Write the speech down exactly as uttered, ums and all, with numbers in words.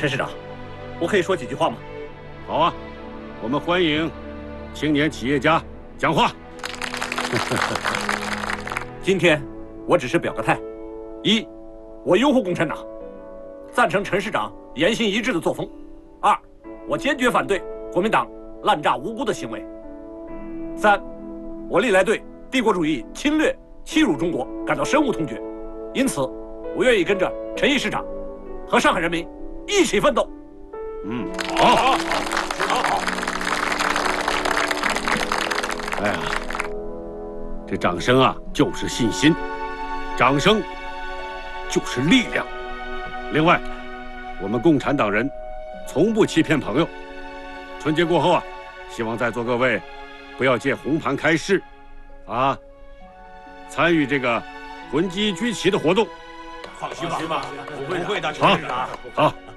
陈市长，我可以说几句话吗？ 好啊，我们欢迎青年企业家讲话。 今天我只是表个态：一，我拥护共产党，赞成陈市长言行一致的作风；二，我坚决反对国民党滥诈无辜的行为；三，我历来对帝国主义侵略欺辱中国感到深恶痛绝，因此，我愿意跟着陈毅市长和上海人民一起奋斗。 嗯，好，好，好，好。哎呀，这掌声啊，就是信心，掌声就是力量。另外，我们共产党人从不欺骗朋友。春节过后啊，希望在座各位不要借红盘开市，啊，参与这个魂鸡居旗的活动。 放心吧，不会的， 好，好。